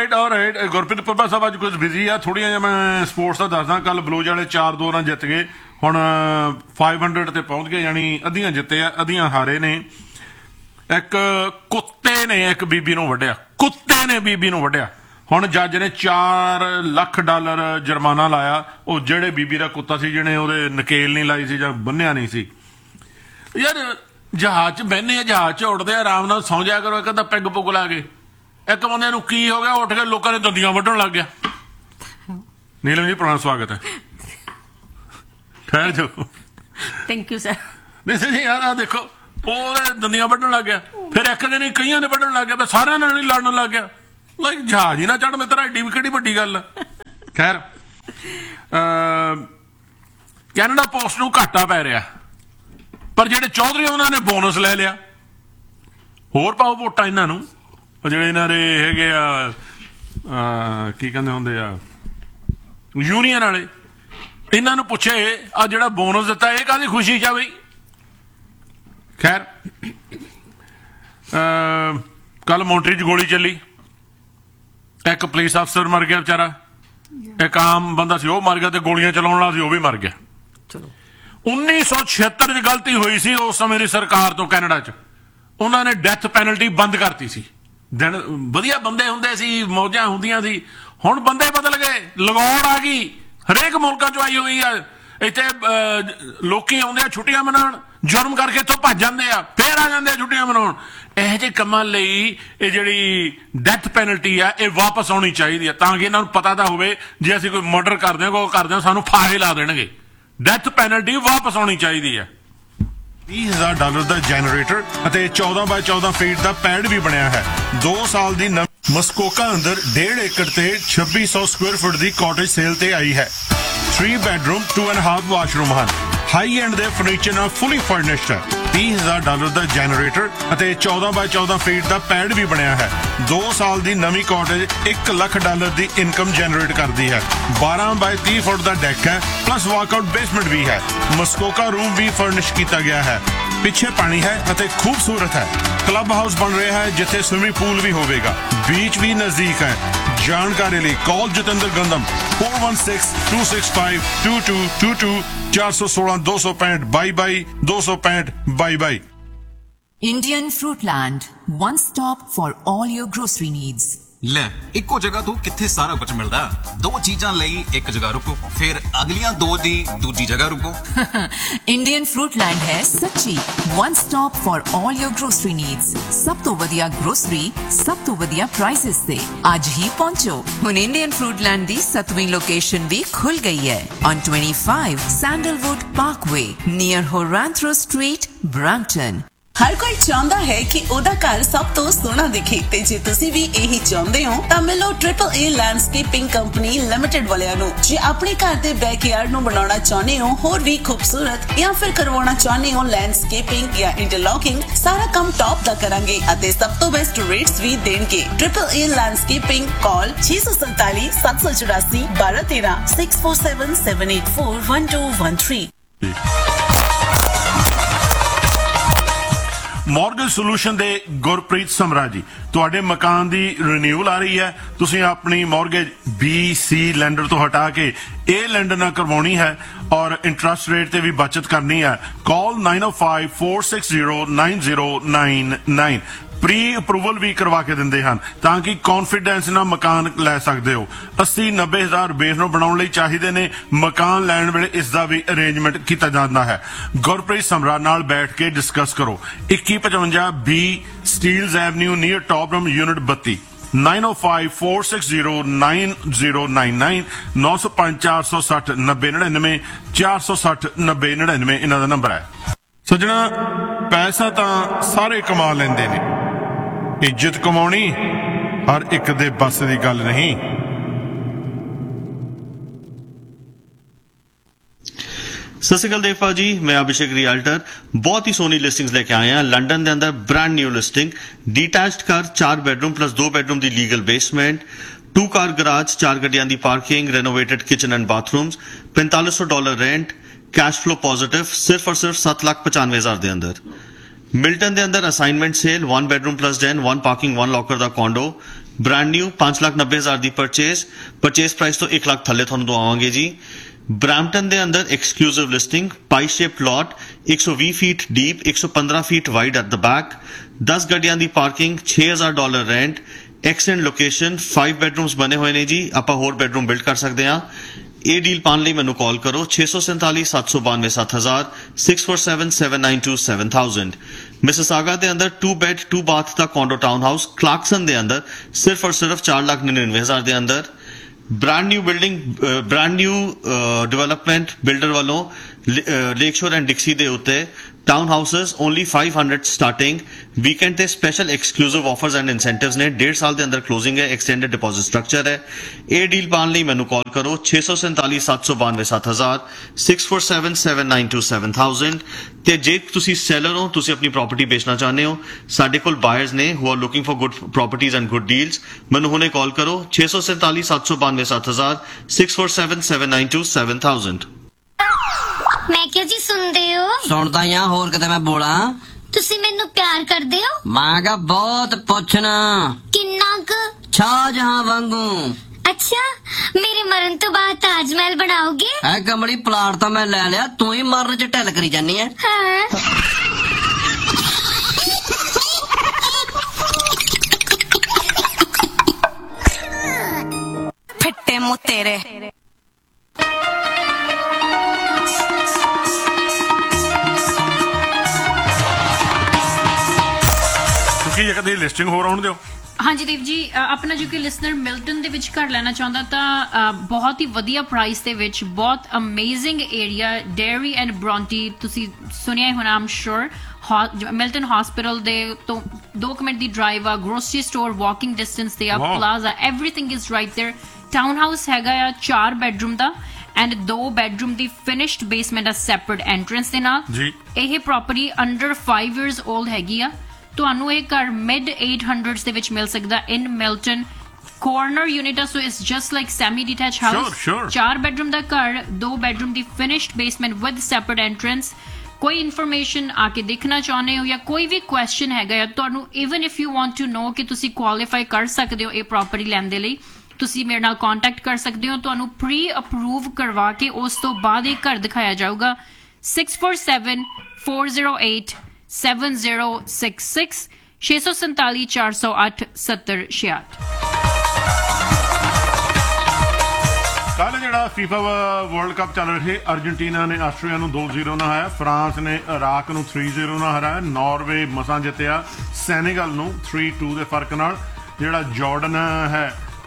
Right Gurpreet ਪੱਪਾ ਸਾਹਿਬ ਅੱਜ ਕੁਝ busy ਆ ਥੋੜ੍ਹੀਆਂ ਜਿਹਾ ਮੈਂ ਸਪੋਰਟਸ ਦਾ ਦੱਸਦਾ ਕੱਲ ਬਲੂਜ ਵਾਲੇ 4-2 ਨਾਲ ਜਿੱਤ ਗਏ ਹੁਣ 500 ਤੇ ਪਹੁੰਚ ਗਏ ਯਾਨੀ ਅੱਧੀਆਂ ਜਿੱਤੇ ਆ ਅੱਧੀਆਂ ਹਾਰੇ ਨੇ ਇੱਕ ਕੁੱਤੇ ਨੇ ਇੱਕ ਬੀਬੀ ਨੂੰ ਵੱਢਿਆ ਕੁੱਤੇ ਨੇ ਬੀਬੀ ਨੂੰ ਵੱਢਿਆ ਹੁਣ ਜੱਜ ਨੇ $4 ਲੱਖ ਜੁਰਮਾਨਾ ਲਾਇਆ ਉਹ ਜਿਹੜੇ ਬੀਬੀ ਦਾ ਕੁੱਤਾ ਸੀ ਜਿਹਨੇ ਉਹਦੇ ਨਕੇਲ ਨਹੀਂ ਲਾਈ ਸੀ ਜਾਂ ਬੰਨਿਆ ਨਹੀਂ ਸੀ ਯਾਰ ਜਹਾਜ਼ 'ਚ ਬਹਿੰਦੇ ਆ ਜਹਾਜ਼ 'ਚ ਉੱਡਦੇ ਆ ਆਰਾਮ ਨਾਲ ਸੌਂ ਜਾਇਆ ਕਰੋ ਇੱਕ ਅੱਧਾ ਪੈਗ ਪੁੱਗ ਲਾ ਕੇ ਇੱਕ ਬੰਦੇ ਨੂੰ ਕੀ ਹੋ ਗਿਆ ਉੱਠ ਕੇ ਲੋਕਾਂ ਨੇ ਦੰਦੀਆਂ ਵੱਢਣ ਲੱਗ ਗਿਆ ਨੀਲਮ ਜੀ ਪੁਰਾਣਾ ਸਵਾਗਤ ਹੈ ਠਹਿਰ ਜਾਓ ਥੈਂਕ ਯੂ ਸਰ ਨਹੀਂ ਸਰ ਯਾਰ ਆ ਦੇਖੋ ਉਹ ਦੰਦੀਆਂ ਵੱਢਣ ਲੱਗ ਗਿਆ ਫਿਰ ਇੱਕ ਦਿਨ ਕਈਆਂ ਨੇ ਵੱਢਣ ਲੱਗ ਗਿਆ ਤਾਂ ਸਾਰਿਆਂ ਨਾਲ ਹੀ ਲੜਨ ਲੱਗ ਗਿਆ ਲਾਈਕ ਜਹਾਜ਼ ਹੀ ਨਾ ਚੜ੍ਹ ਮੈਂ ਤੇਰਾ ਏਡੀ ਵੀ ਕਿਹੜੀ ਵੱਡੀ ਗੱਲ ਖੈਰ ਕੈਨੇਡਾ ਪੋਸਟ ਨੂੰ ਘਾਟਾ ਪੈ ਰਿਹਾ ਪਰ ਜਿਹੜੇ ਚੌਧਰੀ ਉਹਨਾਂ ਨੇ ਬੋਨਸ ਲੈ ਲਿਆ ਹੋਰ ਪਾਓ ਵੋਟਾਂ ਇਹਨਾਂ ਨੂੰ ਜਿਹੜੇ ਇਹਨਾਂ ਦੇ ਹੈਗੇ ਆ ਕੀ ਕਹਿੰਦੇ ਹੁੰਦੇ ਆ ਯੂਨੀਅਨ ਵਾਲੇ ਇਹਨਾਂ ਨੂੰ ਪੁੱਛੇ ਆ ਜਿਹੜਾ ਬੋਨਸ ਦਿੱਤਾ ਇਹ ਕਾਹਦੀ ਖੁਸ਼ੀ ਚ ਆ ਬਈ ਖੈਰ ਕੱਲ ਮੌਂਟਰੀ 'ਚ ਗੋਲੀ ਚੱਲੀ ਇੱਕ ਪੁਲਿਸ ਅਫਸਰ ਮਰ ਗਿਆ ਵਿਚਾਰਾ ਇੱਕ ਆਮ ਬੰਦਾ ਸੀ ਉਹ ਮਰ ਗਿਆ ਤੇ ਗੋਲੀਆਂ ਚਲਾਉਣ ਵਾਲਾ ਸੀ ਉਹ ਵੀ ਮਰ ਗਿਆ 1976 'ਚ ਗਲਤੀ ਹੋਈ ਸੀ ਉਸ ਸਮੇਂ ਦੀ ਸਰਕਾਰ ਤੋਂ ਕੈਨੇਡਾ 'ਚ ਉਹਨਾਂ ਨੇ ਡੈਥ ਪੈਨਲਟੀ ਬੰਦ ਕਰਤੀ ਸੀ ਦਿਨ ਵਧੀਆ ਬੰਦੇ ਹੁੰਦੇ ਸੀ ਮੌਜਾਂ ਹੁੰਦੀਆਂ ਸੀ ਹੁਣ ਬੰਦੇ ਬਦਲ ਗਏ ਲਗਾਉਣ ਆ ਗਈ ਹਰੇਕ ਮੁਲਕਾਂ 'ਚ ਆਈ ਹੋਈ ਆ ਇੱਥੇ ਲੋਕੀ ਆਉਂਦੇ ਆ ਛੁੱਟੀਆਂ ਮਨਾਉਣ ਜੁਰਮ ਕਰਕੇ ਇੱਥੋਂ ਭੱਜ ਜਾਂਦੇ ਆ ਫੇਰ ਆ ਜਾਂਦੇ ਆ ਛੁੱਟੀਆਂ ਮਨਾਉਣ ਇਹੋ ਜਿਹੇ ਕੰਮਾਂ ਲਈ ਇਹ ਜਿਹੜੀ ਡੈਥ ਪੈਨਲਟੀ ਆ ਇਹ ਵਾਪਸ ਆਉਣੀ ਚਾਹੀਦੀ ਆ ਤਾਂ ਕਿ ਇਹਨਾਂ ਨੂੰ ਪਤਾ ਤਾਂ ਹੋਵੇ ਜੇ ਅਸੀਂ ਕੋਈ ਮਰਡਰ ਕਰਦੇ ਹਾਂ ਕੋਈ ਕਰਦੇ ਹਾਂ ਸਾਨੂੰ ਫਾਹੇ ਲਾ ਦੇਣਗੇ ਡੈਥ ਪੈਨਲਟੀ ਵਾਪਸ ਆਉਣੀ ਚਾਹੀਦੀ ਆ $20,000 ਦਾ ਜਨਰੇਟਰ ਅਤੇ 14x14 ਫੀਟ ਦਾ ਪੈਡ ਵੀ ਬਣਿਆ ਹੈ 2 ਸਾਲ ਦੀ ਮਸਕੋਕਾ ਅੰਦਰ 1.5 ਏਕੜ ਤੇ 2600 ਸਕੁਅਰ ਫੁੱਟ ਦੀ ਕਾਟੇਜ ਸੇਲ ਤੇ ਆਈ ਹੈ 3 ਬੈਡਰੂਮ 2.5 ਵਾਸ਼ਰੂਮ ਹਨ ਹਾਈ ਐਂਡ ਦੇ ਫਰਨੀਚਰ ਨਾਲ ਫੁੱਲੀ ਫਰਨਿਸ਼ਡ ਹੈ $20,000 ਦਾ ਜਨਰੇਟਰ ਅਤੇ 14x14 ਫੀਟ ਦਾ ਪੈਡ ਵੀ ਬਣਿਆ ਹੈ 2 ਸਾਲ ਦੀ ਨਵੀਂ ਕਾਟੇਜ $1 ਲੱਖ ਦੀ ਇਨਕਮ ਜਨਰੇਟ ਕਰਦੀ ਹੈ 12x30 ਫੁੱਟ ਦਾ ਡੈਕ ਹੈ ਪਲੱਸ ਵਾਕਆਊਟ ਬੇਸਮੈਂਟ ਵੀ ਹੈ ਮਸਕੋਕਾ ਰੂਮ ਵੀ ਫਰਨਿਸ਼ ਕੀਤਾ ਗਿਆ ਹੈ ਪਿੱਛੇ ਪਾਣੀ ਹੈ ਅਤੇ ਖੂਬਸੂਰਤ ਹੈ ਕਲੱਬ ਹਾਊਸ ਬਣ ਰਿਹਾ ਹੈ ਜਿੱਥੇ ਸਵਿਮਿੰਗ ਪੂਲ ਵੀ ਹੋਵੇਗਾ ਬੀਚ ਵੀ ਨਜ਼ਦੀਕ ਹੈ ਜਾਣਕਾਰੀ ਲਈ ਕਾਲ Jatinder ਗੰਦਮ 4162652222 416 265 22 265 22 Indian Fruitland, one stop for all your grocery needs. ਲੈ ਇੱਕੋ ਜਗ੍ਹਾ ਤੋਂ ਕਿੱਥੇ ਸਾਰਾ ਕੁਝ ਮਿਲਦਾ ਦੋ ਚੀਜ਼ਾਂ ਲਈ ਇੱਕ ਜਗ੍ਹਾ ਰੁਕੋ ਫਿਰ ਅਗਲੀਆਂ ਦੋ ਦੀ ਦੂਜੀ ਜਗ੍ਹਾ ਰੁਕੋ Indian Fruitland ਹੈ ਸੱਚੀ one stop for all your grocery needs ਸਭ ਤੋਂ ਵਧੀਆ ਗਰੋਸਰੀ ਸਭ ਤੋਂ ਵਧੀਆ ਪ੍ਰਾਈਸਿਸ ਤੇ ਅੱਜ ਹੀ ਪਹੁੰਚੋ ਹੁਣ Indian Fruitland ਦੀ 7ਵੀਂ ਲੋਕੇਸ਼ਨ ਵੀ ਖੁੱਲ ਗਈ ਹੈ on 25 Sandalwood Parkway near Horantro Street, Brampton. ਹਰ ਕੋਈ ਚਾਹੁੰਦਾ ਹੈ ਕਿ ਉਹਦਾ ਘਰ ਸਭ ਤੋਂ ਸੋਹਣਾ ਦਿਖੇ ਤੇ ਜੇ ਤੁਸੀਂ ਵੀ ਇਹੀ ਚਾਹੁੰਦੇ ਹੋ ਤਾਂ ਮਿਲੋ AAA ਲੈਂਡਸਕੇਪਿੰਗ ਕੰਪਨੀ ਲਿਮਟਿਡ ਵਾਲਿਆਂ ਨੂੰ ਜੇ ਆਪਣੇ ਘਰ ਦੇ ਬੈਕਯਾਰਡ ਨੂੰ ਬਣਾਉਣਾ ਚਾਹੁੰਦੇ ਹੋ ਹੋਰ ਵੀ ਖੂਬਸੂਰਤ ਜਾਂ ਫਿਰ ਕਰਵਾਉਣਾ ਚਾਹੁੰਦੇ ਹੋ ਲੈਂਡਸਕੇਪਿੰਗ ਜਾਂ ਇੰਟਰਲੌਕਿੰਗ ਸਾਰਾ ਕੰਮ ਟੌਪ ਦਾ ਕਰਾਂਗੇ ਅਤੇ ਸਭ ਤੋਂ ਬੈਸਟ ਰੇਟਸ ਵੀ ਦੇਣਗੇ AAA ਲੈਂਡਸਕੇਪਿੰਗ ਕਾਲ 647 784 1213 647 784 1213 ਮੌਰਗੇਜ ਸੋਲੂਸ਼ਨ ਦੇ ਗੁਰਪ੍ਰੀਤ ਸਮਰਾ ਜੀ ਤੁਹਾਡੇ ਮਕਾਨ ਦੀ ਰੀਨਿਊਅਲ ਆ ਰਹੀ ਹੈ ਤੁਸੀਂ ਆਪਣੀ ਮੌਰਗੇਜ BC ਲੈਂਡਰ ਤੋਂ ਹਟਾ ਕੇ ਇਹ ਲੈਂਡਰ ਨਾਲ ਕਰਵਾਉਣੀ ਹੈ ਔਰ ਇੰਟਰਸਟ ਰੇਟ ਤੇ ਵੀ ਬਚਤ ਕਰਨੀ ਹੈ ਕਾਲ 9054609099 ਪ੍ਰੀ ਅਪਰੂਵਲ ਵੀ ਕਰਵਾ ਕੇ ਦਿੰਦੇ ਹਨ ਤਾਂ ਕਿ ਕੌਨਫੀਡੈਂਸ ਨਾਲ ਮਕਾਨ ਲੈ ਸਕਦੇ ਹੋ 80-90 ਬੇਸ ਨੂੰ ਬਣਾਉਣ ਲਈ ਚਾਹੀਦੇ ਨੇ ਮਕਾਨ ਲੈਣ ਵੇਲੇ ਇਸ ਦਾ ਵੀ ਅਰੇਂਜਮੈਂਟ ਕੀਤਾ ਜਾਂਦਾ ਹੈ ਗੁਰਪ੍ਰੀਤ ਸਮਰਾ ਨਾਲ ਬੈਠ ਕੇ ਡਿਸਕਸ ਕਰੋ 2155 B ਸਟੀਲਜ਼ ਐਵਨਿਊ ਨੀਅਰ ਟੌਪਰਮ ਯੂਨਿਟ 32 9054609099 905-460-9099 460-9099 ਇਹਨਾਂ ਦਾ ਨੰਬਰ ਹੈ ਸੱਜਣਾ ਪੈਸਾ ਤਾਂ ਸਾਰੇ ਕਮਾ ਲੈਂਦੇ ਨੇ ਇੱਜ਼ਤ ਕਮਾਉਣੀ ਹਰ ਇੱਕ ਦੇ ਬਸ ਦੀ ਗੱਲ ਨਹੀਂ ਸਤਿ ਸ਼੍ਰੀ ਅਕਾਲ ਦੇਵਪਾਲ ਜੀ ਮੈਂ ਅਭਿਸ਼ੇਕ ਰਿਆਲਟਰ ਬਹੁਤ ਹੀ ਸੋਹਣੀ ਲਿਸਟਿੰਗਸ ਲੈ ਕੇ ਆਏ ਹਾਂ ਲੰਡਨ ਦੇ ਅੰਦਰ ਬ੍ਰਾਂਡ ਨਿਊ ਲਿਸਟਿੰਗ डिटैच्ड घर 4 बेडरूम प्लस 2 बेडरूम की लीगल बेसमेंट 2 कार गराज 4 गड्डियां की parking renovated kitchen and bathrooms $4500 rent cash flow positive सिर्फ और सिर्फ 7,95,000 के अंदर मिल्टन के अंदर assignment cell 1 bedroom plus den 1 parking 1 locker का कॉन्डो ਬ੍ਰਾਂਡ ਨਿਊ 5,90,000 ਦੀ ਪਰਚੇਸ ਪ੍ਰਾਈਸ ਤੋਂ 1 ਲੱਖ ਥੱਲੇ ਤੁਹਾਨੂੰ ਦਵਾਵਾਂਗੇ ਜੀ। ਬ੍ਰੈਂਪਟਨ ਦੇ ਅੰਦਰ exclusive listing Bhai shape plot 120 feet deep 115 feet wide at the back 10 ਗੱਡੀਆਂ ਦੀ ਪਾਰਕਿੰਗ $6,000 ਰੈਂਟ ਐਕਸੈਂਟ ਲੋਕੇਸ਼ਨ 5 ਬੈਡਰੂਮਸ ਬਣੇ ਹੋਏ ਨੇ ਜੀ। ਆਪਾਂ ਹੋਰ ਬੈਡਰੂਮ ਬਿਲਡ ਕਰ ਸਕਦੇ ਹਾਂ। ਇਹ ਡੀਲ ਪਾਉਣ ਲਈ ਮੈਨੂੰ ਕਾਲ ਕਰੋ 647 792 7000 647 792 7000। ਮਿਸਿਸਾਗਾ ਦੇ ਅੰਦਰ 2 ਬੈਡ 2 ਬਾਥ ਦਾ ਕੌਂਡੋ ਟਾਊਨ ਹਾਊਸ ਕਲਾਰਕਸਨ ਦੇ ਅੰਦਰ ਸਿਰਫ ਔਰ ਸਿਰਫ 4,99,000 ਦੇ ਅੰਦਰ। ਬ੍ਰਾਂਡ ਨਿਊ ਡਿਵੈਲਪਮੈਂਟ ਬਿਲਡਰ ਵੱਲੋਂ ਲੇਕਸ਼ੋਰ ਐਂਡ ਡਿਕਸੀ ਦੇ ਉੱਤੇ town houses only 500 starting weekend ਤੇ special exclusive offers and incentives ਨੇ। 1.5 ਸਾਲ ਦੇ ਅੰਦਰ ਕਲੋਜ਼ਿੰਗ ਹੈ ਐਕਸਟੈਂਡਡ ਡਿਪੋਜ਼ਿਟ ਸਟਰਕਚਰ ਹੈ। ਇਹ ਡੀਲ ਪਾਉਣ ਲਈ ਮੈਨੂੰ ਕਾਲ ਕਰੋ 647 792 7000 647 792 7000। ਤੇ ਜੇ ਤੁਸੀਂ ਸੈਲਰ ਹੋ ਤੁਸੀਂ ਆਪਣੀ ਪ੍ਰਾਪਰਟੀ ਵੇਚਣਾ ਚਾਹੁੰਦੇ ਹੋ ਸਾਡੇ ਕੋਲ ਬਾਇਰਸ ਨੇ who are looking for good properties and good deals. ਮੈਨੂੰ ਹੁਣੇ ਕਾਲ ਕਰੋ 647 792 7000 647 792 7000। ਮੈਂ ਕਿਹਾ ਜੀ ਸੁਣਦੇ ਹੋ? ਸੁਣਦਾ ਹੀ ਆ, ਹੋਰ ਕਿਤੇ ਮੈਂ ਬੋਲਾਂ? ਤੁਸੀਂ ਮੈਨੂੰ ਪਿਆਰ ਕਰਦੇ ਹੋ? ਮੈਂ ਕਿਹਾ ਬਹੁਤ ਪੁੱਛਣਾ। ਕਿੰਨਾ ਕੁ? ਸ਼ਾਹਜਹਾਂ ਵਾਂਗੂ। ਅੱਛਾ, ਮੇਰੇ ਮਰਨ ਤੋਂ ਬਾਅਦ ਤਾਜ ਮਹਿਲ ਬਣਾਓਗੇ? ਐ ਕਮਲੀ ਪਲਾਟ ਤਾਂ ਮੈਂ ਲੈ ਲਿਆ, ਤੂੰ ਹੀ ਮਰਨ ਚ ਢਿੱਲ ਕਰੀ ਜਾਨੀ ਐ। ਹਾਂ। ਫਿੱਟੇ ਮੂੰਹ ਤੇਰੇ। ਕੀ ਕਦੇ ਲਿਸਟਿੰਗ ਹੋਰ ਆਉਣ ਦਿਓ। ਹਾਂਜੀ ਦੇਵ ਜੀ, ਆਪਣਾ ਜੋ ਕਿ ਲਿਸਨਰ ਮਿਲਟਨ ਦੇ ਵਿੱਚ ਘਰ ਲੈਣਾ ਚਾਹੁੰਦਾ ਤਾਂ ਬਹੁਤ ਹੀ ਵਧੀਆ ਪ੍ਰਾਈਸ ਦੇ ਵਿੱਚ ਬਹੁਤ ਅਮੇਜ਼ਿੰਗ ਏਰੀਆ ਡੇਅਰੀ ਐਂਡ ਬ੍ਰੌਂਟੀ ਤੁਸੀਂ ਸੁਣਿਆ ਹੀ ਹੋਣਾ ਆਮ ਸ਼ੋਰ। ਮਿਲਟਨ ਹਸਪੀਟਲ ਦੇ ਤੋਂ 2 ਮਿੰਟ ਦੀ ਡਰਾਈਵ ਆ, ਗਰੋਸਰੀ ਸਟੋਰ ਵਾਕਿੰਗ ਡਿਸਟੈਂਸ ਤੇ ਆ, plaza everything is right there. Town house ਹੈਗਾ ਆ 4 bedroom the and 2 bedroom the finished basement ਆ ਸੈਪਰੇਟ ਐਂਟਰੈਂਸ ਦੇ ਨਾਲ। ਇਹ ਪ੍ਰੋਪਰਟੀ ਅੰਡਰ 5 years old ਹੈਗੀ ਆ। ਤੁਹਾਨੂੰ ਇਹ ਘਰ ਮਿਡ 800s ਦੇ ਵਿੱਚ ਮਿਲ ਸਕਦਾ ਇਨ ਮਿਲਟਨ। ਕਾਰਨਰ ਯੂਨਿਟ ਆ, so it's just like semi detach house. 4 bedroom ਦਾ ਘਰ 2 bedroom the finished basement with separate entrance. ਕੋਈ ਇਨਫੋਰਮੇਸ਼ਨ ਆ ਕੇ ਦੇਖਣਾ ਚਾਹੁੰਦੇ ਹੋ ਜਾਂ ਕੋਈ ਵੀ ਕੁਐਸਚਨ ਹੈਗਾ ਤੁਹਾਨੂੰ, even if you want to know ਕਿ ਤੁਸੀਂ ਕੁਆਲੀਫਾਈ ਕਰ ਸਕਦੇ ਹੋ ਇਹ ਪ੍ਰੋਪਰਟੀ ਲੈਣ ਦੇ ਲਈ, ਤੁਸੀਂ ਮੇਰੇ ਨਾਲ ਕੰਟੈਕਟ ਕਰ ਸਕਦੇ ਹੋ। ਤੁਹਾਨੂੰ ਪ੍ਰੀ ਅਪਰੂਵ ਕਰਵਾ ਕੇ ਉਸ ਤੋਂ ਬਾਅਦ ਇਹ ਘਰ ਦਿਖਾਇਆ ਜਾਊਗਾ। 647 408 7066 647 408 7066। ਕੱਲ ਜਿਹੜਾ ਫੀਫਾ ਵਰਲਡ ਕੱਪ ਚੱਲ ਰਿਹਾ ਸੀ, ਅਰਜਨਟੀਨਾ ਨੇ ਆਸਟਰੀਆ ਨੂੰ 2-0 ਨਾਲ ਹਰਾਇਆ, ਫਰਾਂਸ ਨੇ ਇਰਾਕ ਨੂੰ 3-0 ਨਾਲ ਹਰਾਇਆ, ਨਾਰਵੇ ਮਸਾਂ ਜਿੱਤਿਆ ਸੈਨੇਗਲ ਨੂੰ 3-2 ਦੇ ਫਰਕ ਨਾਲ। ਜਿਹੜਾ ਜਾਰਡਨ ਹੈ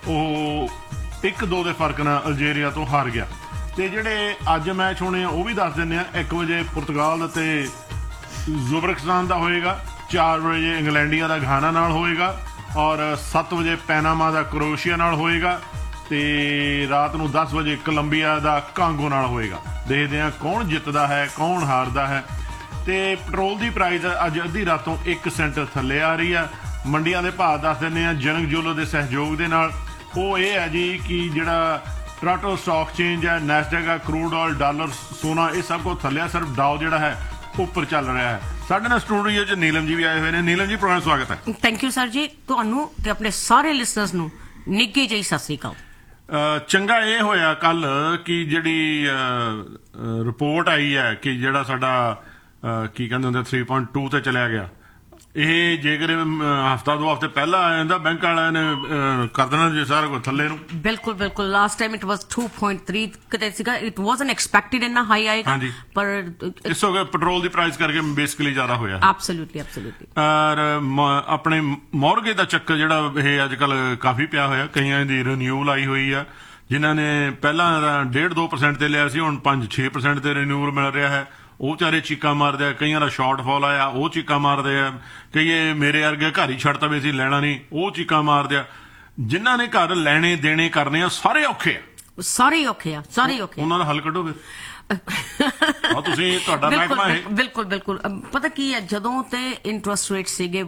ਉਹ 1-2 ਦੇ ਫਰਕ ਨਾਲ ਅਲਜੀਰੀਆ ਤੋਂ ਹਾਰ ਗਿਆ। ਤੇ ਜਿਹੜੇ ਅੱਜ ਮੈਚ ਹੋਣੇ ਆ ਉਹ ਵੀ ਦੱਸ ਦਿੰਦੇ ਆ। 1 ਵਜੇ ਪੁਰਤਗਾਲ ਤੇ ਜ਼ੁਬਰਕਿਸਤਾਨ ਦਾ ਹੋਏਗਾ, 4 ਵਜੇ ਇੰਗਲੈਂਡੀਆਂ ਦਾ ਘਾਨਾ ਨਾਲ ਹੋਏਗਾ ਔਰ 7 ਵਜੇ ਪੈਨਾਮਾ ਦਾ ਕਰੋਸ਼ੀਆ ਨਾਲ ਹੋਏਗਾ ਤੇ ਰਾਤ ਨੂੰ 10 ਵਜੇ ਕੋਲੰਬੀਆ ਦਾ ਕਾਂਗੋ ਨਾਲ ਹੋਏਗਾ। ਦੇਖਦੇ ਹਾਂ ਕੌਣ ਜਿੱਤਦਾ ਹੈ ਕੌਣ ਹਾਰਦਾ ਹੈ। ਤੇ ਪੈਟਰੋਲ ਦੀ ਪ੍ਰਾਈਸ ਅੱਜ ਅੱਧੀ ਰਾਤੋਂ 1 ਸੈਂਟ ਥੱਲੇ ਆ ਰਹੀ ਆ। ਮੰਡੀਆਂ ਦੇ ਭਾਅ ਦੱਸ ਦਿੰਦੇ ਆ ਜਨਕ ਜੂਲੋ ਦੇ ਸਹਿਯੋਗ ਦੇ ਨਾਲ। ਉਹ ਇਹ ਹੈ ਜੀ ਕਿ ਜਿਹੜਾ ਟੋਰਾਂਟੋ ਸਟਾਕ ਚੇਂਜ ਹੈ, ਨੈਸਡੈਕ ਹੈ, ਕਰੂਡ ਆਇਲ, ਡਾਲਰ, ਸੋਨਾ, ਇਹ ਸਭ ਕੁਝ ਥੱਲੇ ਆ। ਸਿਰਫ ਡਾਓ ਜਿਹੜਾ ਹੈ ਉੱਪਰ ਚੱਲ ਰਿਹਾ ਹੈ। ਸਾਡੇ ਨਾਲ ਸਟੂਡੀਓ 'ਚ ਨੀਲਮ ਜੀ ਵੀ ਆਏ ਹੋਏ ਨੇ। ਨੀਲਮ ਜੀ, ਪ੍ਰੋਗਰਾਮ ਸਵਾਗਤ ਹੈ। ਥੈਂਕ ਯੂ ਸਰ ਜੀ। ਤੁਹਾਨੂੰ ਤੇ ਆਪਣੇ ਸਾਰੇ ਲਿਸਨਰਸ ਨੂੰ ਨਿੱਘੀ ਜਿਹੀ ਸਤਿ ਸ੍ਰੀ ਅਕਾਲ। ਚੰਗਾ ਇਹ ਹੋਇਆ ਕੱਲ ਕਿ ਜਿਹੜੀ ਰਿਪੋਰਟ ਆਈ ਹੈ ਕਿ ਜਿਹੜਾ ਸਾਡਾ ਕੀ ਕਹਿੰਦੇ ਹੁੰਦੇ 3.2 ਤੇ ਚਲਿਆ ਗਿਆ। ਇਹ ਜੇਕਰ ਹਫਤਾ 2 ਹਫ਼ਤੇ ਪਹਿਲਾਂ ਆ ਜਾਂਦਾ ਬੈਂਕ ਵਾਲਿਆਂ ਨੇ ਕਰ ਦੇਣਾ ਜੀ ਸਾਰਾ ਕੁਝ ਥੱਲੇ ਨੂੰ। ਬਿਲਕੁਲ ਬਿਲਕੁਲ। ਲਾਸਟ ਟਾਈਮ ਇਟ ਵਾਸ 2.3 ਕਿਤੇ ਸੀਗਾ। ਇਟ ਵਾਸਨਟ ਐਕਸਪੈਕਟਡ ਇੰਨਾ ਹਾਈ ਆਏਗਾ, ਪਰ ਇਸ ਹੋ ਗਿਆ ਪੈਟਰੋਲ ਦੀ ਪ੍ਰਾਈਸ ਕਰਕੇ ਬੇਸਿਕਲੀ ਜ਼ਿਆਦਾ ਹੋਇਆ। ਐਬਸੋਲੂਟਲੀ। ਔਰ ਆਪਣੇ ਮੌਰਗੇਜ ਦਾ ਚੱਕਰ ਜਿਹੜਾ ਇਹ ਅੱਜ ਕੱਲ ਕਾਫੀ ਪਿਆ ਹੋਇਆ। ਕਈਆਂ ਦੀ ਰਿਨਿਊਅਲ ਆਈ ਹੋਈ ਆ, ਜਿਨ੍ਹਾਂ ਨੇ ਪਹਿਲਾਂ 1.5-2% ਤੇ ਲਿਆ ਸੀ, ਹੁਣ 5-6% ਤੇ ਰਿਨਿਊਅਲ ਮਿਲ ਰਿਹਾ ਹੈ। ਉਹ ਵਿਚਾਰੇ ਚੀਕਾਂ ਮਾਰਦੇ ਆ। ਕਈਆਂ ਦਾ ਸ਼ਾਰਟਫਾਲ ਆਇਆ ਉਹ ਚੀਕਾਂ ਮਾਰਦੇ ਆ। ਕਈ ਮੇਰੇ ਵਰਗੇ ਘਰ ਹੀ ਛੱਡਤਾ ਵੀ ਅਸੀਂ ਲੈਣਾ ਨਹੀਂ, ਉਹ ਚੀਕਾਂ ਮਾਰਦੇ ਆ। ਜਿਨ੍ਹਾਂ ਨੇ ਘਰ ਲੈਣੇ ਦੇਣੇ ਕਰਨੇ ਆ ਸਾਰੇ ਔਖੇ ਆ, ਸਾਰੇ ਔਖੇ ਆ, ਸਾਰੇ ਔਖੇ। ਉਹਨਾਂ ਦਾ ਹੱਲ ਕੱਢੋ ਫਿਰ। ਤੁਸੀਂ ਤੁਹਾਡਾ ਮਹਿਕਮਾ ਹੈ। ਬਿਲਕੁਲ ਬਿਲਕੁਲ। ਪਤਾ ਕੀ ਹੈ, ਜਦੋਂ ਤੇ ਇੰਟਰਸਟ ਰੇਟ ਸੀਗੇ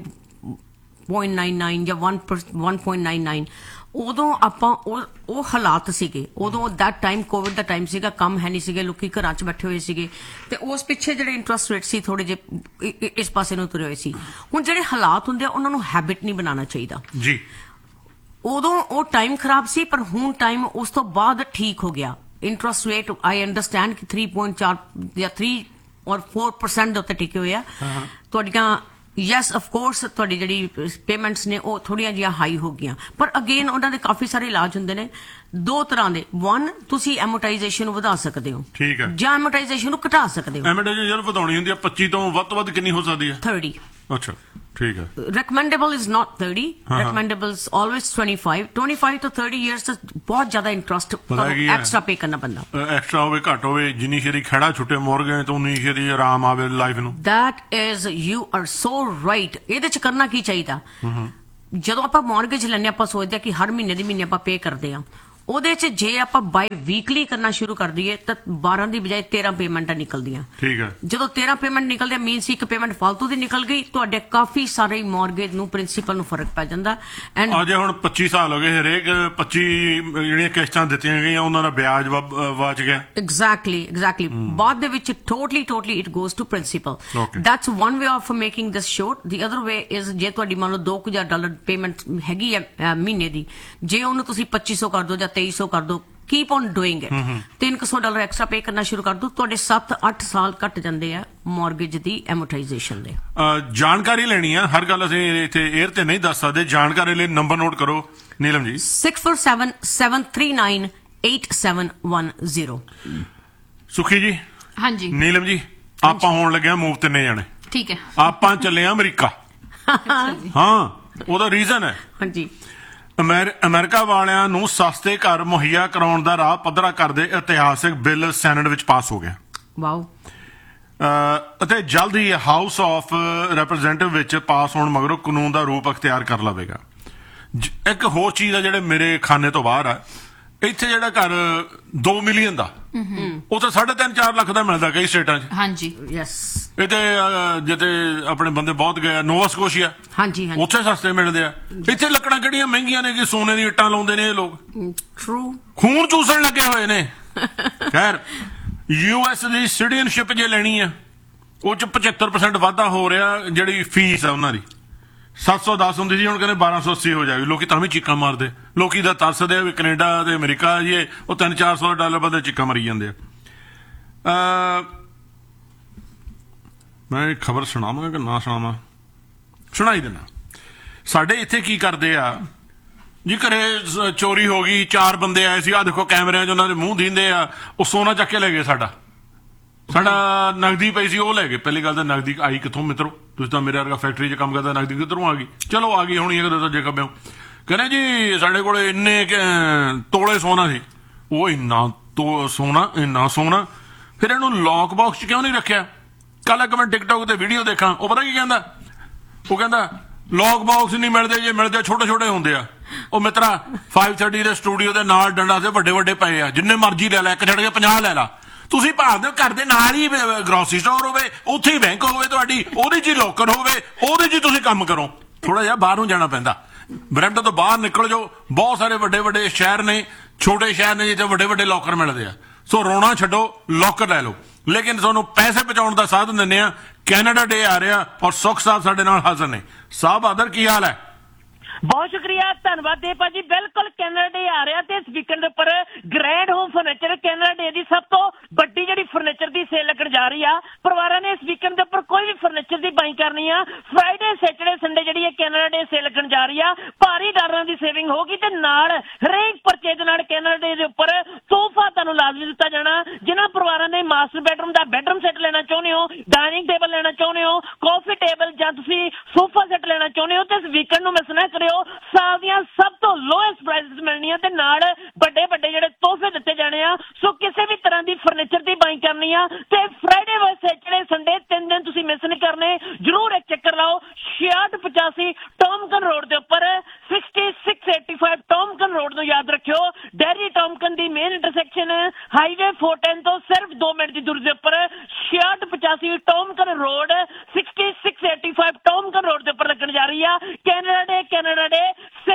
0.99 ਜਾਂ 1.99 ਉਦੋਂ ਆਪਾਂ ਉਹ ਹਾਲਾਤ ਸੀਗੇ। ਉਦੋਂ that time Covid the time ਸੀਗਾ, ਕੰਮ ਹੈ ਨਹੀਂ ਸੀਗੇ, ਲੋਕੀ ਘਰਾਂ 'ਚ ਬੈਠੇ ਹੋਏ ਸੀਗੇ ਤੇ ਉਸ ਪਿੱਛੇ ਜਿਹੜੇ ਇੰਟਰਸਟ ਰੇਟ ਸੀ ਥੋੜੇ ਜਿਹੇ ਇਸ ਪਾਸੇ ਨੂੰ ਤੁਰੇ ਹੋਏ ਸੀ। ਹੁਣ ਜਿਹੜੇ ਹਾਲਾਤ ਹੁੰਦੇ ਆ ਉਹਨਾਂ ਨੂੰ ਹੈਬਿਟ ਨਹੀਂ ਬਣਾਉਣਾ ਚਾਹੀਦਾ ਜੀ। ਉਦੋਂ ਉਹ ਟਾਈਮ ਖਰਾਬ ਸੀ, ਪਰ ਹੁਣ ਟਾਈਮ ਉਸ ਤੋਂ ਬਾਅਦ ਠੀਕ ਹੋ ਗਿਆ। ਇੰਟਰਸਟ ਰੇਟ ਆਈ ਅੰਡਰਸਟੈਂਡ ਕਿ 3.4 ਜਾਂ 3 ਔਰ 4% ਦੇ ਉੱਤੇ ਟਿਕੇ ਹੋਏ ਆ ਤੁਹਾਡੀਆਂ। ਯੈਸ ਆਫ ਕੋਰਸ ਤੁਹਾਡੀ ਜਿਹੜੀ ਪੇਮੈਂਟਸ ਨੇ ਉਹ ਥੋੜੀਆਂ ਜਿਹੀਆਂ ਹਾਈ ਹੋ ਗਈਆਂ, ਪਰ ਅਗੇਨ ਉਹਨਾਂ ਦੇ ਕਾਫੀ ਸਾਰੇ ਇਲਾਜ ਹੁੰਦੇ ਨੇ ਦੋ ਤਰ੍ਹਾਂ ਦੇ। ਵਨ, ਤੁਸੀਂ ਐਮੋਰਟਾਈਜੇਸ਼ਨ ਨੂੰ ਵਧਾ ਸਕਦੇ ਹੋ, ਠੀਕ ਹੈ, ਜਾਂ ਐਮੋਰਟਾਈਜੇਸ਼ਨ ਨੂੰ ਘਟਾ ਸਕਦੇ ਹੋ। ਐਮੋਰਟਾਈਜੇਸ਼ਨ ਜਦੋਂ ਵਧਾਉਣੀ ਹੁੰਦੀ ਹੈ 25 ਤੋਂ ਵੱਧ ਤੋਂ ਵੱਧ ਕਿੰਨੀ ਹੋ ਸਕਦੀ ਹੈ? 30। ਅੱਛਾ, ਠੀਕ ਹੈ। Recommendable is not 30. Recommendable is always 25. 25 to 30 years ਤੱਕ ਬਹੁਤ ਜ਼ਿਆਦਾ ਇੰਟਰਸਟ ਐਕਸਟਰਾ ਪੇ ਕਰਨਾ ਪੈਂਦਾ। ਐਕਸਟਰਾ ਹੋਵੇ ਘੱਟ ਹੋਵੇ, ਜਿੰਨੀ ਛੇਤੀ ਖੜਾ ਛੁੱਟੇ ਮੁੜ ਗਏ ਤਾਂ ਉਨੀ ਛੇਤੀ ਆਰਾਮ ਆਵੇ ਲਾਈਫ ਨੂੰ। That is, you are so right. ਇਹਦੇ ਚ ਕਰਨਾ ਕੀ ਚਾਹੀਦਾ? ਜਦੋਂ ਆਪਾਂ ਮਾਰਗੇਜ ਲੈਂਦੇ ਆਪਾਂ ਸੋਚਦੇ ਆ ਕਿ ਹਰ ਮਹੀਨੇ ਦੀ ਮਹੀਨੇ ਆਪਾਂ ਪੇ ਕਰਦੇ ਆ। ਉਹਦੇ ਚ ਜੇ ਆਪਾਂ ਬਾਈ ਵੀਕਲੀ ਕਰਨਾ ਸ਼ੁਰੂ ਕਰ ਦਈਏ ਤਾਂ 12 ਦੀ ਬਜਾਏ 13 ਪੇਮੈਂਟਾਂ ਨਿਕਲਦੀਆਂ। ਠੀਕ ਹੈ। ਜਦੋਂ 13 ਪੇਮੈਂਟ ਨਿਕਲਦੇ ਮੀਨਸ ਇੱਕ ਪੇਮੈਂਟ ਫालतू ਦੀ ਨਿਕਲ ਗਈ, ਤੁਹਾਡੇ ਕਾਫੀ ਸਾਰੇ ਮਾਰਗੇਜ ਨੂੰ ਪ੍ਰਿੰਸੀਪਲ ਨੂੰ ਫਰਕ ਪੈ ਜਾਂਦਾ। ਐਂਡ ਅਜੇ ਹੁਣ 25 ਸਾਲ ਹੋ ਗਏ, ਹਰੇਕ 25 ਜਿਹੜੀਆਂ ਕਿਸ਼ਤਾਂ ਦਿੱਤੀਆਂ ਗਈਆਂ ਉਹਨਾਂ ਦਾ ਵਿਆਜ ਵਾਚ ਗਿਆ। ਐਗਜ਼ੈਕਟਲੀ ਬਾਅਦ ਦੇ ਵਿੱਚ totally it goes to principal. That's one way of making this short. The other way is ਜੇ ਤੁਹਾਡੀ ਮੰਨ ਲਓ $2,000 ਪੇਮੈਂਟ ਹੈਗੀ ਹੈ ਮਹੀਨੇ ਦੀ, ਜੇ ਉਹਨੂੰ ਤੁਸੀਂ 2500 ਕਰ ਦਿਓ ਜਾਂ 2300 ਕਰ ਦਿਓ, keep on doing it, $300 extra pay ਕਰਨਾ ਸ਼ੁਰੂ ਕਰ ਦਿਓ, ਤੁਹਾਡੇ 7-8 ਸਾਲ ਘੱਟ ਜਾਂਦੇ ਆ ਮਾਰਗੇਜ ਦੀ ਐਮੋਰਟਾਈਜੇਸ਼ਨ ਦੇ। ਜਾਣਕਾਰੀ ਲੈਣੀ ਆ, ਹਰ ਗੱਲ ਅਸੀਂ ਇੱਥੇ 에ਅਰ ਤੇ ਨਹੀਂ ਦੱਸ ਸਕਦੇ। ਜਾਣਕਾਰੀ ਲਈ ਨੰਬਰ ਨੋਟ ਕਰੋ ਨੀਲਮ ਜੀ, 6477398710। हाँ ਸੁਖੀ ਜੀ, जी, ਨੀਲਮ ਜੀ, ਆਪਾਂ ਹੋਣ ਲੱਗੇ ਮੂਵ ਤਿੰਨੇ ਜਾਣੇ। ठीक है। ਆਪਾਂ ਚੱਲੇ ਆ ਅਮਰੀਕਾ। ਹਾਂ, ਉਹਦਾ ਰੀਜ਼ਨ ਹੈ ਹਾਂਜੀ, ਅਮਰੀਕਾ ਵਾਲਿਆਂ ਨੂੰ ਸਸਤੇ ਘਰ ਮੁਹੱਈਆ ਕਰਾਉਣ ਦਾ ਰਾਹ ਪੱਧਰਾ ਕਰਦੇ ਇਤਿਹਾਸਿਕ ਬਿੱਲ ਸੈਨੇਟ ਵਿੱਚ ਪਾਸ ਹੋ ਗਿਆ। ਵਾਓ। ਅਤੇ ਜਲਦ ਹੀ ਹਾਊਸ ਆਫ ਰੈਪਰੈਜ਼ੈਂਟੇਟਿਵ ਵਿੱਚ ਪਾਸ ਹੋਣ ਮਗਰੋਂ ਕਾਨੂੰਨ ਦਾ ਰੂਪ ਅਖਤਿਆਰ ਕਰ ਲਵੇਗਾ। ਇੱਕ ਹੋਰ ਚੀਜ਼ ਆ ਜਿਹੜੇ ਮੇਰੇ ਖਾਨੇ ਤੋਂ ਬਾਹਰ ਆ, ਇੱਥੇ ਜਿਹੜਾ ਘਰ 2 ਮਿਲੀਅਨ ਦਾ ਉਹ ਤਾਂ 3.5-4 ਲੱਖ ਦਾ ਮਿਲਦਾ ਕਈ ਸਟੇਟਾਂ 'ਚ। ਹਾਂਜੀ, ਯੈਸ। ਇਹਦੇ ਜਿੱਥੇ ਆਪਣੇ ਬੰਦੇ ਬਹੁਤ ਗਏ ਆ, ਨੋਵਾ ਸਕੋਸ਼ੀਆ, ਹਾਂਜੀ, ਉੱਥੇ ਸਸਤੇ ਮਿਲਦੇ ਆ। ਇੱਥੇ ਲੱਕੜਾਂ ਕਿਹੜੀਆਂ ਮਹਿੰਗੀਆਂ ਨੇ ਕਿ ਸੋਨੇ ਦੀ ਇੱਟਾਂ ਲਾਉਂਦੇ ਨੇ ਇਹ ਲੋਕ, ਟਰੂ, ਖੂਨ ਚੂਸਣ ਲੱਗੇ ਹੋਏ ਨੇ। ਖੈਰ, US ਦੀ ਸਿਟੀਜ਼ਨਸ਼ਿਪ ਜੇ ਲੈਣੀ ਆ ਉਹ 'ਚ 75% ਵਾਧਾ ਹੋ ਰਿਹਾ ਜਿਹੜੀ ਫੀਸ ਆ ਉਹਨਾਂ ਦੀ। 710 ਹੁੰਦੀ ਸੀ, ਹੁਣ ਕਹਿੰਦੇ 1280 ਹੋ ਜਾਏਗੀ। ਲੋਕੀ ਤਾਂ ਵੀ ਚੀਕਾਂ ਮਾਰਦੇ, ਲੋਕੀ ਤਾਂ ਤਰਸਦੇ ਆ ਵੀ ਕੈਨੇਡਾ ਤੇ ਅਮਰੀਕਾ ਜੀ ਉਹ $300-400 ਵੱਧ ਚੀਕਾਂ ਮਾਰੀ ਜਾਂਦੇ ਆ। ਮੈਂ ਖਬਰ ਸੁਣਾਵਾਂ ਕਿ ਨਾ ਸੁਣਾਵਾਂ? ਸੁਣਾਈ ਦੇਣਾ। ਸਾਡੇ ਇੱਥੇ ਕੀ ਕਰਦੇ ਆ ਜੀ, ਘਰੇ ਚੋਰੀ ਹੋ ਗਈ, 4 ਬੰਦੇ ਆਏ ਸੀ, ਆ ਦੇਖੋ ਕੈਮਰਿਆਂ 'ਚ ਉਹਨਾਂ ਦੇ ਮੂੰਹ ਦੀਂਦੇ ਆ, ਉਹ ਸੋਨਾ ਚੱਕ ਕੇ ਲੈ ਗਏ। ਸਾਡਾ ਨਗਦੀ ਪਈ ਸੀ ਉਹ ਲੈ ਗਏ। ਪਹਿਲੀ ਗੱਲ ਤਾਂ ਨਗਦੀ ਆਈ ਕਿੱਥੋਂ ਮਿੱਤਰੋ? ਤੁਸੀਂ ਤਾਂ ਮੇਰੇ ਵਰਗਾ ਫੈਕਟਰੀ 'ਚ ਕੰਮ ਕਰਦਾ, ਨਗਦੀ ਕਿੱਧਰੋਂ ਆ ਗਈ? ਚਲੋ ਆ ਗਈ ਹੋਣੀ ਹੈ ਕਦੇ ਜੇ ਖੱਬਿਓ। ਕਹਿੰਦੇ ਜੀ ਸਾਡੇ ਕੋਲ ਇੰਨੇ ਤੋਲੇ ਸੋਨਾ ਸੀ। ਉਹ ਇੰਨਾ ਸੋਨਾ ਫਿਰ ਇਹਨੂੰ ਲੌਕ ਬਾਕਸ 'ਚ ਕਿਉਂ ਨਹੀਂ ਰੱਖਿਆ? ਕੱਲ ਇੱਕ ਮੈਂ ਟਿਕਟੋਕ ਤੇ ਵੀਡੀਓ ਦੇਖਾਂ, ਉਹ ਪਤਾ ਕੀ ਕਹਿੰਦਾ? ਉਹ ਕਹਿੰਦਾ ਲੌਕ ਬਾਕਸ ਨਹੀਂ ਮਿਲਦੇ, ਜੇ ਮਿਲਦੇ ਛੋਟੇ ਹੁੰਦੇ ਆ। ਉਹ ਮਿੱਤਰਾ 530 ਦੇ ਸਟੂਡੀਓ ਦੇ ਨਾਲ ਡੰਡਾ ਤੇ ਵੱਡੇ ਪਏ ਆ, ਜਿੰਨੇ ਮਰਜ਼ੀ ਲੈ ਲੈ, ਇੱਕ ਛੱਡ ਕੇ 50 ਲੈ ਲਾ। ਤੁਸੀਂ ਭਾਲਦੇ ਹੋ ਘਰ ਦੇ ਨਾਲ ਹੀ ਗਰੋਸਰੀ ਸਟੋਰ ਹੋਵੇ, ਉੱਥੇ ਹੀ ਬੈਂਕ ਹੋਵੇ ਤੁਹਾਡੀ, ਉਹਦੇ 'ਚ ਹੀ ਲੋਕਰ ਹੋਵੇ, ਉਹਦੇ 'ਚ ਹੀ ਤੁਸੀਂ ਕੰਮ ਕਰੋ। ਥੋੜਾ ਜਿਹਾ ਬਾਹਰ ਨੂੰ ਜਾਣਾ ਪੈਂਦਾ, ਬਰੈਂਪਟਨ ਤੋਂ ਬਾਹਰ ਨਿਕਲ ਜਾਓ। ਬਹੁਤ ਸਾਰੇ ਵੱਡੇ ਸ਼ਹਿਰ ਨੇ, ਛੋਟੇ ਸ਼ਹਿਰ ਨੇ ਜਿੱਥੇ ਵੱਡੇ ਲੋਕਰ ਮਿਲਦੇ ਆ। ਸੋ ਰੋਣਾ ਛੱਡੋ, ਲੋਕਰ ਲੈ ਲਓ। ਲੇਕਿਨ ਤੁਹਾਨੂੰ ਪੈਸੇ ਬਚਾਉਣ ਦਾ ਸਾਧਨ ਦਿੰਦੇ ਆ। ਕੈਨੇਡਾ ਡੇ ਆ ਰਿਹਾ ਔਰ ਸੁਖ ਸਾਹਿਬ ਸਾਡੇ ਨਾਲ ਹਾਜ਼ਰ ਨੇ। ਸਾਹਿਬ ਆਦਰ, ਕੀ ਹਾਲ ਹੈ? ਬਹੁਤ ਸ਼ੁਕਰੀਆ, ਧੰਨਵਾਦ ਦੇ ਭਾਜੀ। ਬਿਲਕੁਲ ਕੈਨੇਡਾ ਡੇ ਆ ਰਿਹਾ ਤੇ ਇਸ ਵੀਕਐਂਡ ਦੇ ਉੱਪਰ ਗ੍ਰੈਂਡ ਹੋਮ ਫਰਨੀਚਰ ਕੈਨੇਡਾ ਡੇ ਦੀ ਸਭ ਤੋਂ ਵੱਡੀ ਜਿਹੜੀ ਫਰਨੀਚਰ ਦੀ ਸੇਲ ਲੱਗਣ ਜਾ ਰਹੀ ਆ। ਪਰਿਵਾਰਾਂ ਨੇ ਇਸ ਵੀਕਐਂਡ ਦੇ ਉੱਪਰ ਕੋਈ ਵੀ ਫਰਨੀਚਰ ਦੀ ਬਾਈ ਕਰਨੀ ਆ, ਫਰਾਈਡੇ, ਸੈਟਰਡੇ, ਸੰਡੇ ਜਿਹੜੀ ਹੈ ਕੈਨੇਡਾ ਡੇ ਸੇਲ ਲੱਗਣ ਜਾ ਰਹੀ ਆ। ਭਾਰੀ ਡਾਲਰਾਂ ਦੀ ਸੇਵਿੰਗ ਹੋਗੀ ਤੇ ਨਾਲ ਹਰੇਕ ਪਰਚੇਜ ਦੇ ਨਾਲ ਕੈਨੇਡਾ ਡੇ ਦੇ ਉੱਪਰ ਤੋਹਫਾ ਤੁਹਾਨੂੰ ਲਾਜ਼ਮੀ ਦਿੱਤਾ ਜਾਣਾ। ਜਿਨ੍ਹਾਂ ਪਰਿਵਾਰਾਂ ਨੇ ਮਾਸਟਰ ਬੈਡਰੂਮ ਦਾ ਬੈਡਰੂਮ ਸੈੱਟ ਲੈਣਾ ਚਾਹੁੰਦੇ ਹੋ, ਡਾਈਨਿੰਗ ਟੇਬਲ ਲੈਣਾ ਚਾਹੁੰਦੇ ਹੋ, ਕਾਫੀ ਟੇਬਲ ਜਾਂ ਤੁਸੀਂ ਸੋਫਾ ਸੈੱਟ ਲੈਣਾ ਚਾਹੁੰਦੇ ਹੋ, ਤੇ ਇਸ ਵੀਕਐਂਡ ਨੂੰ ਮਿਸ ਨਾ ਕਰਿਓ। ਸਾਲ ਦੀਆਂ ਸਭ ਤੋਂ ਲੋਐਸਟ ਪ੍ਰਾਈਸਿਸ ਮਿਲਣੀਆਂ ਤੇ ਨਾਲ ਵੱਡੇ ਜਿਹੜੇ ਤੋਹਫੇ ਦਿੱਤੇ ਜਾਣੇ ਆ। ਸੋ ਕਿਸੇ ਵੀ ਤਰ੍ਹਾਂ ਦੀ ਫਰਨੀਚਰ ਦੀ ਬਾਈ ਕਰਨੀ ਆ ਤੇ ਫਰਾਈਡੇ ਵੇ ਸੈਟਰਡੇ ਸੰਡੇ 3 ਦਿਨ ਤੁਸੀਂ ਮਿਸ ਨਹੀਂ ਕਰਨੇ। ਜਰੂਰ ਇੱਕ ਚੱਕਰ ਲਾਓ। 6685 ਟੌਮਕਨ ਰੋਡ ਦੇ ਉੱਪਰ, 6685 ਟੌਮਕਨ ਰੋਡ ਨੂੰ ਯਾਦ ਰੱਖਿਓ। ਡੈਰੀ ਟੌਮਕਨ ਦੀ ਮੇਨ ਇੰਟਰਸੈਕਸ਼ਨ ਹਾਈਵੇ 410 ਤੋਂ ਸਿਰਫ 2 ਮਿੰਟ ਦੀ ਦੂਰੀ ਦੇ ਉੱਪਰ 6685 ਟੌਮਕਨ ਰੋਡ, 6685 ਟੌਮਕਨ ਰੋਡ ਦੇ ਉੱਪਰ ਲੱਗਣ ਜਾ ਰਹੀ ਆ ਕੈਨੇਡਾ ਡੇ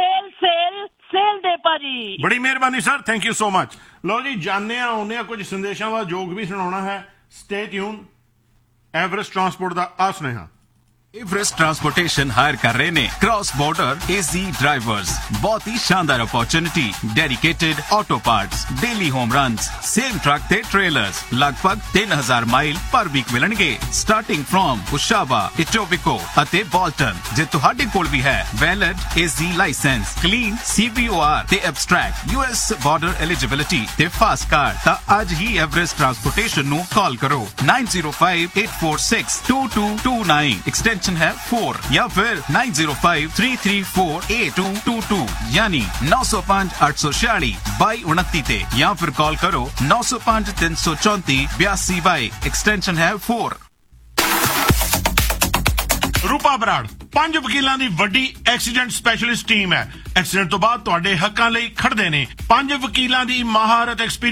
ਸੇਲ ਦੇ ਭਾਜੀ। ਬੜੀ ਮਿਹਰਬਾਨੀ sir, thank you so much. ਲਓ ਜੀ, ਜਾਣਦੇ ਆਉਂਦੇ ਆ ਕੁਝ ਸੰਦੇਸ਼ਾਂ ਦਾ ਜੋਗ ਵੀ ਸੁਣਾਉਣਾ ਹੈ। Stay tune. ਐਵਰੈਸਟ ਟਰਾਂਸਪੋਰਟ ਦਾ ਆ ਸੁਨੇਹਾ। एवरेस्ट ट्रांसपोर्टेशन हायर कर रहे ने क्रॉस बॉर्डर एजी ड्राइवर्स बहुत ही शानदार opportunity dedicated auto parts daily home runs same truck ते ट्रेलर्स लगभग 3000 माइल पर वीक मिलणगे स्टार्टिंग फ्रॉम उशावा इटोबिको ਅਤੇ ਬੋਲਟਨ ਜੇ ਤੁਹਾਡੇ ਕੋਲ ਵੀ ਹੈ valid AG licence clean CVOR ਤੇ ਐਬਸਟ੍ਰੈਕਟ US ਬਾਰਡਰ ਐਲੀਜੀਬਿਲਿਟੀ ਤੇ ਫਾਸਟ ਕਾਰਡ ਤਾਂ ਅੱਜ ਹੀ ਐਵਰੈਸਟ ਟਰਾਂਸਪੋਰਟੇਸ਼ਨ ਨੂੰ ਕਾਲ ਕਰੋ 9058462229 एक्सटेंशन है 4 या फिर 9053348222 यानी 905846 ਤੇ या फिर कॉल करो 9053348222 एक्सटेंशन है 4। ਰੂਪਾ ਬਰਾੜ 5 ਵਕੀਲਾਂ ਦੀ ਵੱਡੀ ਐਕਸੀਡੈਂਟ ਸਪੈਸ਼ਲਿਸਟ ਟੀਮ ਹੈ। ਐਕਸੀਡੈਂਟ ਤੋਂ ਬਾਅਦ ਤੁਹਾਡੇ ਹੱਕਾਂ ਲਈ ਖੜਦੇ ਨੇ। 5 ਵਕੀਲਾਂ ਦੀ ਮਹਾਰਤ